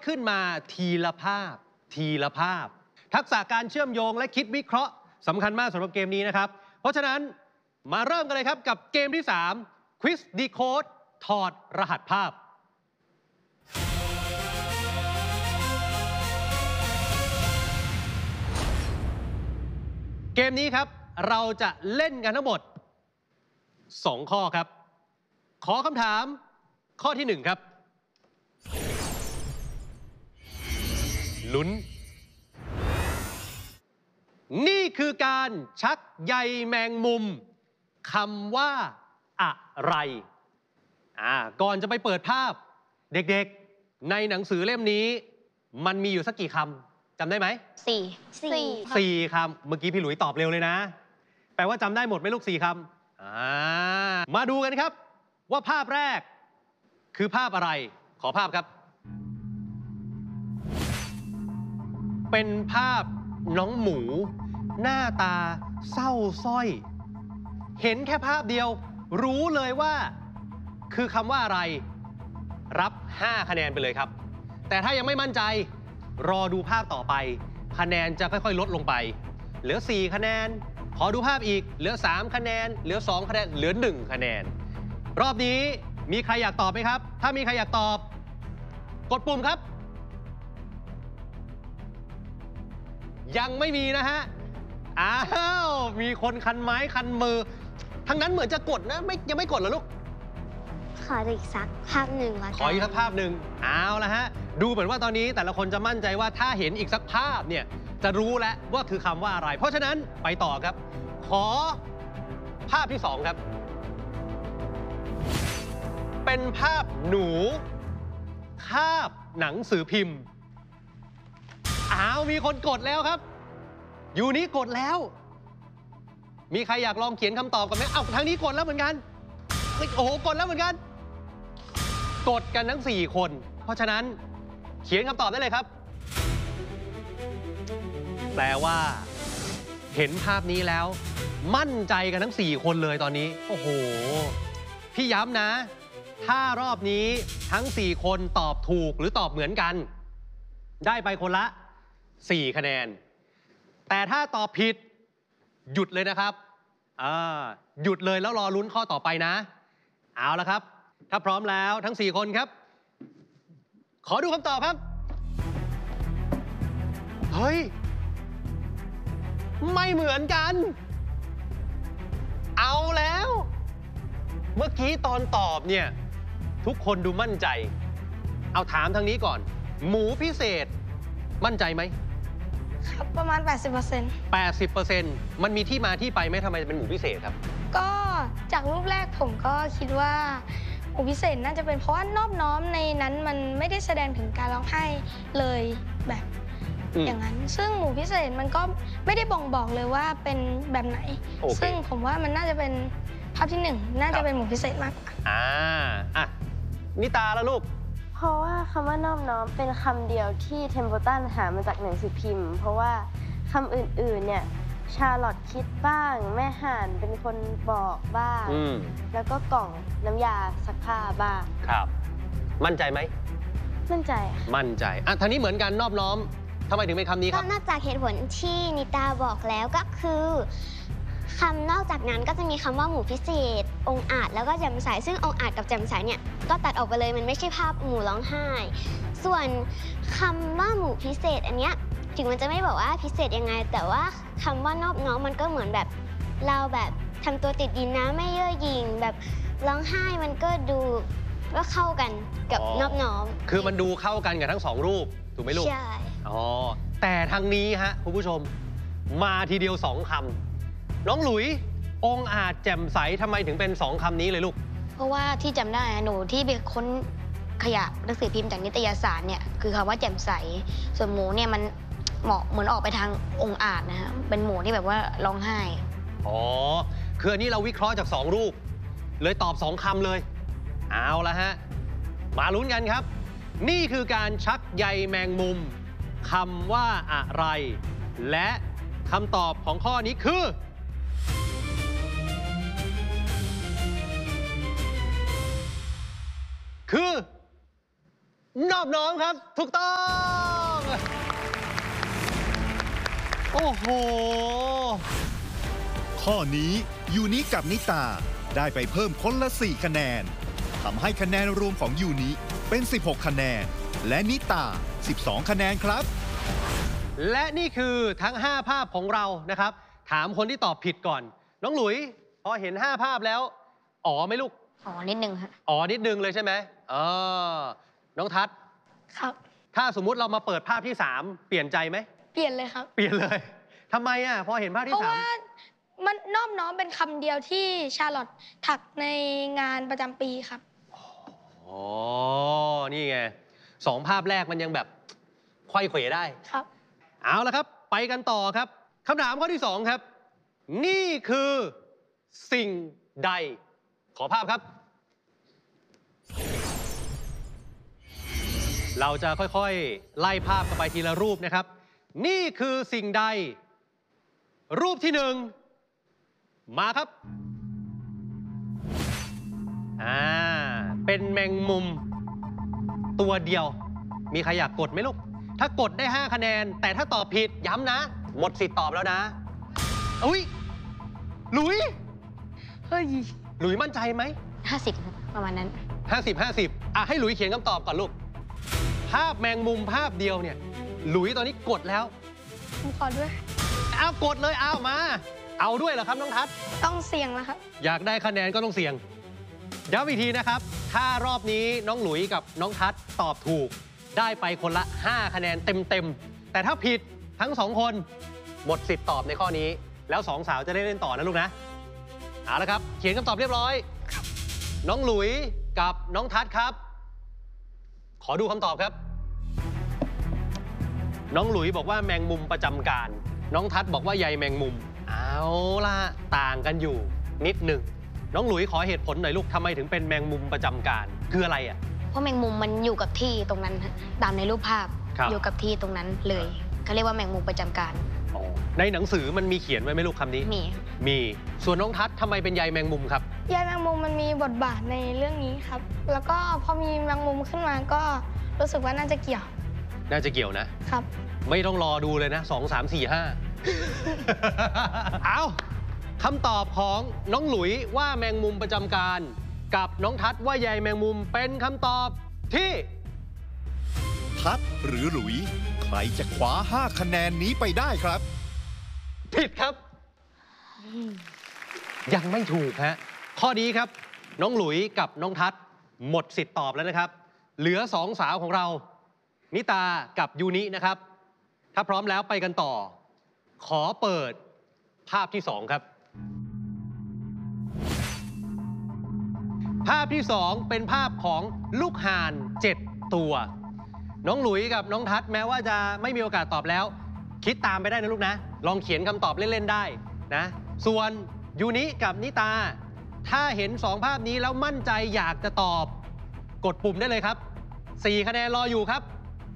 ขึ้นมาทีละภาพทีละภาพทักษะการเชื่อมโยงและคิดวิเคราะห์สำคัญมากสำหรับเกมนี้นะครับเพราะฉะนั้นมาเริ่มกันเลยครับกับเกมที่3 Quiz Decode ถอดรหัสภาพเกมนี้ครับเราจะเล่นกันทั้งหมด2ข้อครับขอคำถามข้อที่1ครับลุ้นนี่คือการชักใยแมงมุมคำว่าอะไรก่อนจะไปเปิดภาพเด็กๆในหนังสือเล่มนี้มันมีอยู่สักกี่คำจำได้ไหม4 คำเมื่อกี้พี่หลุยตอบเร็วเลยนะแปลว่าจำได้หมดไหมลูก4 คำมาดูกันครับว่าภาพแรกคือภาพอะไรขอภาพครับเป็นภาพน้องหมูหน้าตาเศร้าส้อยเห็นแค่ภาพเดียวรู้เลยว่าคือคำว่าอะไรรับ5 คะแนนไปเลยครับแต่ถ้ายังไม่มั่นใจรอดูภาพต่อไปคะแนนจะค่อยๆลดลงไปเหลือ4 คะแนนขอดูภาพอีกเหลือ3 คะแนนเหลือ2 คะแนนเหลือ1 คะแนนรอบนี้มีใครอยากตอบไหมครับถ้ามีใครอยากตอบกดปุ่มครับยังไม่มีนะฮะอ้าวมีคนคันไม้คันมือทั้งนั้นเหมือนจะกดนะยังไม่กดเหรอลูกขออีกสักภาพหนึ่งละกันขออีกสักภาพหนึ่งเอาละฮะดูเหมือนว่าตอนนี้แต่ละคนจะมั่นใจว่าถ้าเห็นอีกสักภาพเนี่ยจะรู้แล้วว่าคือคำว่าอะไรเพราะฉะนั้นไปต่อครับขอภาพที่2ครับเป็นภาพหนูคาบหนังสือพิมพ์มีคนกดแล้วครับอยู่นี้กดแล้วมีใครอยากลองเขียนคำตอบกันไหมทางนี้กดแล้วเหมือนกันโอ้โหกดแล้วเหมือนกันกดกันทั้ง4 คนเพราะฉะนั้นเขียนคำตอบได้เลยครับแปลว่าเห็นภาพนี้แล้วมั่นใจกันทั้ง4 คนเลยตอนนี้โอ้โหพี่ย้ำนะถ้ารอบนี้ทั้ง4 คนตอบถูกหรือตอบเหมือนกันได้ไปคนละ4 คะแนนแต่ถ้าตอบผิดหยุดเลยนะครับหยุดเลยแล้วรอลุ้นข้อต่อไปนะเอาละครับถ้าพร้อมแล้วทั้ง4 คนครับขอดูคำตอบครับเฮ้ยไม่เหมือนกันเอาแล้วเมื่อกี้ตอนตอบเนี่ยทุกคนดูมั่นใจเอาถามทางนี้ก่อนหมูพิเศษมั่นใจไหมครับประมาณ 80%มันมีที่มาที่ไปไหมทำไมเป็นหมูพิเศษครับก็จากรูปแรกผมก็คิดว่าหมูพิเศษน่าจะเป็นเพราะว่านอบน้อมในนั้นมันไม่ได้แสดงถึงการร้องไห้เลยแบบอย่างนั้นซึ่งหมูพิเศษมันก็ไม่ได้บ่งบอกเลยว่าเป็นแบบไหนซึ่งผมว่ามันน่าจะเป็นภาพที่1น่าจะเป็นหมูพิเศษมากกว่านิตาแล้วลูกเพราะว่าคำว่านอบน้อมเป็นคำเดียวที่เทมโปตันหามาจากหนังสือพิมพ์เพราะว่าคำอื่นๆเนี่ยชาร์ลอตคิดบ้างแม่ห่านเป็นคนบอกบ้างแล้วก็กล่องน้ำยาซักผ้าบ้างครับมั่นใจไหมมั่นใจทางนี้เหมือนกันนอบน้อมทำไมถึงเป็นคำนี้ครับก็นอกจากเหตุผลที่นิตาบอกแล้วก็คือคำนอกจากนั้นก็จะมีคำว่าหมูพิเศษองอาจแล้วก็แจ่มใสซึ่งองอาจกับแจ่มใสเนี่ยก็ตัดออกไปเลยมันไม่ใช่ภาพหมูร้องไห้ส่วนคำว่าหมูพิเศษอันเนี้ยถึงมันจะไม่บอกว่าพิเศษยังไงแต่ว่าคำว่านอบน้อมมันก็เหมือนแบบเราแบบทำตัวติดดินนะไม่เย่อหยิ่งแบบร้องไห้มันก็ดูก็เข้ากันกับนอบน้อมคือมันดูเข้ากันกับทั้ง2 รูปถูกไหมลูกใช่แต่ทางนี้ฮะคุณผู้ชมมาทีเดียว2 คำน้องหลุยองอาจแจ่มใสทำไมถึงเป็น2 คำนี้เลยลูกเพราะว่าที่จำได้หนูที่ไปค้นขยะหนังสือพิมพ์จากนิตยสารเนี่ยคือคำว่าแจ่มใสส่วนหมูเนี่ยมันเหมือนออกไปทางองอาจนะฮะเป็นหมูที่แบบว่าร้องไห้คืออันนี้เราวิเคราะห์จาก2 รูปเลยตอบ2 คำเลยเอาละฮะมาลุ้นกันครับนี่คือการชักใยแมงมุมคำว่าอะไรและคำตอบของข้อนี้คือนอบน้อมครับ ถูกต้อง โอ้โหข้อนี้ยูนิกับนิตาได้ไปเพิ่มคนละ 4 คะแนนทำให้คะแนนรวมของยูนิเป็น 16 คะแนน และนิตา 12 คะแนนครับและนี่คือทั้ง 5 ภาพของเรานะครับ ถามคนที่ตอบผิดก่อน น้องหลุยพอเห็น 5 ภาพแล้วอ๋อไหมลูกอ๋อนิดนึงฮะอ๋อนิดนึงเลยใช่ไหมน้องทัศน์ครับถ้าสมมุติเรามาเปิดภาพที่ 3 เปลี่ยนใจไหมเปลี่ยนเลยครับเปลี่ยนเลยทำไมอ่ะพอเห็นภาพเพที่ราะว่ามันนอบน้อมเป็นคำเดียวที่ชาร์ลอตถักในงานประจำปีครับ 3อ๋อ นี่ไง2 ภาพแรกมันยังแบบไขว้เขวได้ครับเอาละครับ ไปกันต่อครับคำถามข้อที่ 2 ครับ นี่คือสิ่งใด ขอภาพครับ เราจะค่อยๆ ไล่ภาพกันไปทีละรูปนะครับ นี่คือสิ่งใด รูปที่ 1 มาครับเป็นแมงมุมตัวเดียว มีใครอยากกดไหมลูก ถ้ากดได้ 5 คะแนน แต่ถ้าตอบผิดย้ำนะ หมดสิทธิ์ตอบแล้วนะอุ้ยหลุยเฮ้ยหลุยมั่นใจไหม 50ครับประมาณนั้น 50-50ให้หลุยเขียนคำตอบก่อนลูก ภาพแมงมุมภาพเดียวเนี่ย หลุยตอนนี้กดแล้วผมขอด้วยเอากดเลยเอามา เอาด้วยเหรอครับน้องทัศน์ต้องเสี่ยงแล้วครับอยากได้คะแนนก็ต้องเสี่ยงย้ำอีกทีนะครับ ถ้ารอบนี้น้องหลุยกับน้องทัศน์ตอบถูก ได้ไปคนละ 5 คะแนนเต็มๆ แต่ถ้าผิดทั้ง 2 คนหมดสิทธิ์ตอบในข้อนี้ แล้ว 2 สาวจะได้เล่นต่อนะลูกนะ เอาละครับ เขียนคำตอบเรียบร้อย น้องหลุยกับน้องทัศน์ครับ ขอดูคำตอบครับ น้องหลุยบอกว่าแมงมุมประจำการ น้องทัศน์บอกว่าใยแมงมุม เอาล่ะ ต่างกันอยู่นิดหนึ่ง น้องหลุยขอเหตุผลหน่อยลูกทำไมถึงเป็นแมงมุมประจำการ คืออะไรอ่ะเพราะแมงมุมมันอยู่กับที่ตรงนั้นฮะตามในรูปภาพครับอยู่กับที่ตรงนั้นเลยเขาเรียกว่าแมงมุมประจำการอ๋อในหนังสือมันมีเขียนไว้ไหมลูกคำนี้มีมี ส่วนน้องทัศน์ทำไมเป็นใยแมงมุมครับยายแมงมุมมันมีบทบาทในเรื่องนี้ครับ แล้วก็พอมีแมงมุมขึ้นมาก็รู้สึกว่าน่าจะเกี่ยวน่าจะเกี่ยวนะครับไม่ต้องรอดูเลยนะ 2 3 4 5 เอาคำตอบของน้องหลุยว่าแมงมุมประจำการ กับน้องทัศน์ว่าใยแมงมุมเป็นคำตอบที่ทัดหรือหลุย ใครจะคว้า 5 คะแนนนี้ไปได้ครับผิดครับ ยังไม่ถูกฮะข้อนี้ครับ น้องหลุยกับน้องทัศน์หมดสิทธิ์ตอบแล้วนะครับ เหลือ 2 สาวของเรา นิตากับยูนินะครับ ถ้าพร้อมแล้วไปกันต่อ ขอเปิดภาพที่ 2 ครับ ภาพที่ 2 เป็นภาพของลูกห่าน 7 ตัว น้องหลุยกับน้องทัศน์แม้ว่าจะไม่มีโอกาสตอบแล้ว คิดตามไปได้นะลูกนะ ลองเขียนคำตอบเล่น ๆ ได้นะ ส่วนยูนิกับนิตา ถ้าเห็น 2 ภาพนี้แล้วมั่นใจอยากจะตอบ กดปุ่มได้เลยครับ 4 คะแนนรออยู่ครับ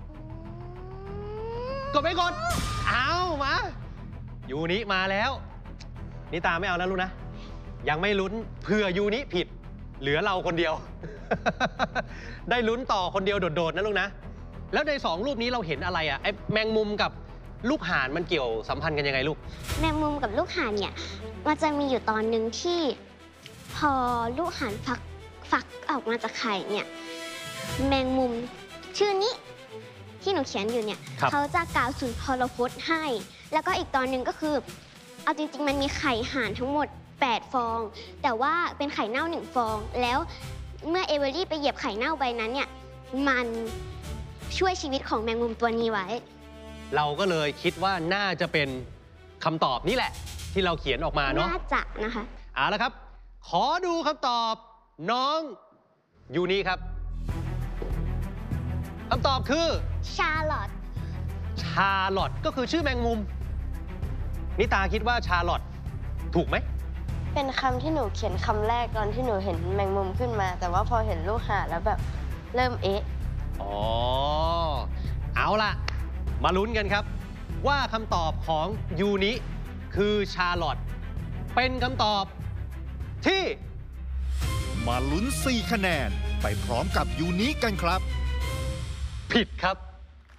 กดไปกด เอามายูนิมาแล้ว นิตาไม่เอานะลูกนะ ยังไม่ลุ้นเผื่อยูนิผิด เหลือเราคนเดียว ได้ลุ้นต่อคนเดียวโดดๆนะลูกนะ แล้วใน 2 รูปนี้เราเห็นอะไรอะไอ้แมงมุมกับลูกห่านมันเกี่ยวสัมพันธ์กันยังไงลูกแมงมุมกับลูกห่านเนี่ยมันจะมีอยู่ตอนหนึ่งที่ พอลูกห่านฟักออกมาจากไข่เนี่ยแมงมุมชื่อนี้ที่หนูเขียนอยู่เนี่ยครับเขาจะกล่าวสุนทรพจน์ให้ แล้วก็อีกตอนหนึ่งก็คือเอาจริงๆมันมีไข่ห่านทั้งหมด 8 ฟอง แต่ว่าเป็นไข่เน่า1 ฟอง แล้วเมื่อเอเวอรี่ไปเหยียบไข่เน่าใบนั้นเนี่ยมันช่วยชีวิตของแมงมุมตัวนี้ไว้เราก็เลยคิดว่าน่าจะเป็นคำตอบนี้แหละ ที่เราเขียนออกมาเนาะน่าจะนะคะเอาละครับ ขอดูคำตอบน้องยูนิครับคำตอบคือชาร์ลอตชาร์ลอตก็คือชื่อแมงมุม นิตาคิดว่าชาร์ลอตถูกไหมเป็นคำที่หนูเขียนคำแรกตอนที่หนูเห็นแมงมุมขึ้นมา แต่ว่าพอเห็นลูกห่านแล้วแบบเริ่มเอ๊ะอ๋อ เอาล่ะ มาลุ้นกันครับ ว่าคำตอบของยูนิคือชาร์ลอตเป็นคำตอบที่มาลุ้น 4 คะแนน ไปพร้อมกับยูนิกันครับผิดครับ